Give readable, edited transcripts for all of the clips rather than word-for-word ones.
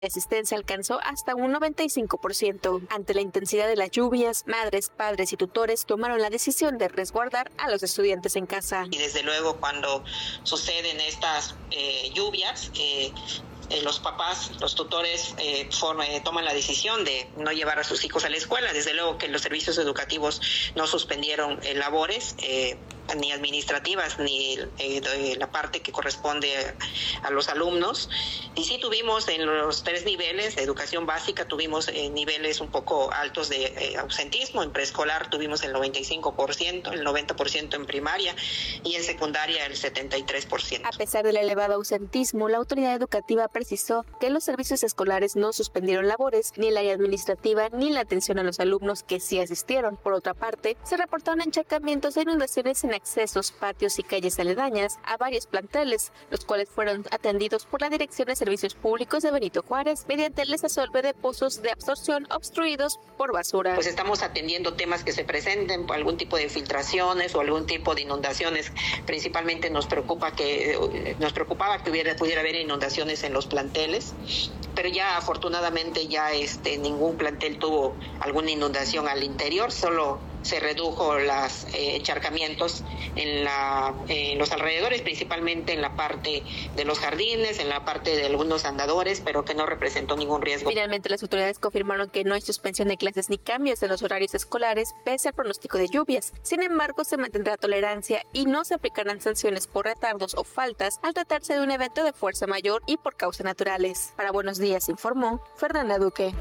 La asistencia alcanzó hasta un 95%. Ante la intensidad de las lluvias, madres, padres y tutores tomaron la decisión de resguardar a los estudiantes en casa. Y desde luego cuando suceden estas lluvias, los papás, los tutores toman la decisión de no llevar a sus hijos a la escuela. Desde luego que los servicios educativos no suspendieron labores ni administrativas ni la parte que corresponde a los alumnos. Y sí tuvimos en los 3 niveles de educación básica, tuvimos niveles un poco altos de ausentismo. En preescolar tuvimos el 95%, el 90% en primaria y en secundaria el 73%. A pesar del elevado ausentismo, la autoridad educativa precisó que los servicios escolares no suspendieron labores, ni el área administrativa, ni la atención a los alumnos que sí asistieron. Por otra parte, se reportaron encharcamientos e inundaciones en accesos, patios y calles aledañas a varios planteles, los cuales fueron atendidos por la Dirección de Servicios Públicos de Benito Juárez mediante el desasolve de pozos de absorción obstruidos por basura. Pues estamos atendiendo temas que se presenten, algún tipo de filtraciones o algún tipo de inundaciones. Principalmente nos preocupaba que pudiera haber inundaciones en los planteles, pero ya afortunadamente ya ningún plantel tuvo alguna inundación al interior, solo se redujo los encharcamientos en los alrededores, principalmente en la parte de los jardines, en la parte de algunos andadores, pero que no representó ningún riesgo. Finalmente, las autoridades confirmaron que no hay suspensión de clases ni cambios en los horarios escolares, pese al pronóstico de lluvias. Sin embargo, se mantendrá tolerancia y no se aplicarán sanciones por retardos o faltas al tratarse de un evento de fuerza mayor y por causas naturales. Para Buenos Días informó Fernanda Duque.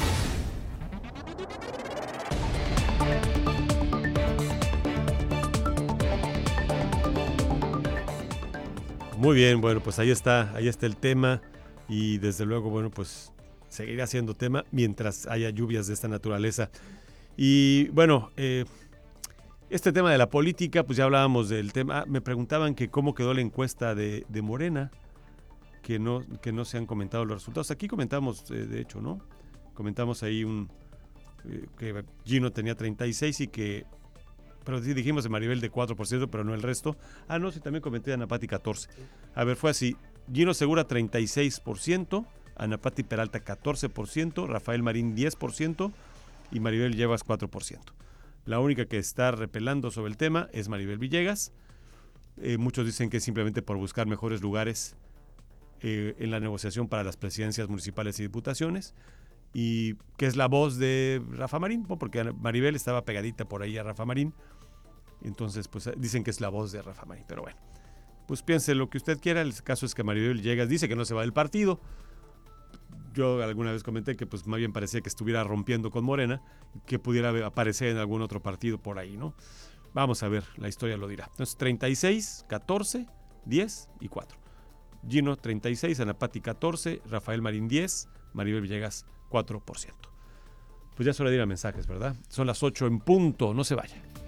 Muy bien, bueno, pues ahí está el tema y desde luego, bueno, pues seguirá siendo tema mientras haya lluvias de esta naturaleza. Y bueno, este tema de la política, pues ya hablábamos del tema. Me preguntaban que cómo quedó la encuesta de Morena, que no se han comentado los resultados. Aquí comentamos, de hecho, ¿no? Comentamos ahí que Gino tenía 36 y que... Pero sí dijimos de Maribel de 4%, pero no el resto. Ah, no, sí, también comenté de Ana Pati 14%. A ver, fue así. Gino Segura 36%, Ana Pati Peralta 14%, Rafael Marín 10% y Maribel Villegas 4%. La única que está repelando sobre el tema es Maribel Villegas. Muchos dicen que es simplemente por buscar mejores lugares en la negociación para las presidencias municipales y diputaciones. Y que es la voz de Rafa Marín, ¿no? Porque Maribel estaba pegadita por ahí a Rafa Marín, entonces pues dicen que es la voz de Rafa Marín, pero bueno, pues piense lo que usted quiera. El caso es que Maribel Villegas dice que no se va del partido. Yo alguna vez comenté que pues más bien parecía que estuviera rompiendo con Morena, que pudiera aparecer en algún otro partido por ahí, ¿no? Vamos a ver, la historia lo dirá. Entonces 36, 14, 10 y 4. Gino 36, Ana Pati 14, Rafael Marín 10, Maribel Villegas 4%. Pues ya es hora de ir a mensajes, ¿verdad? Son las 8 en punto, no se vaya.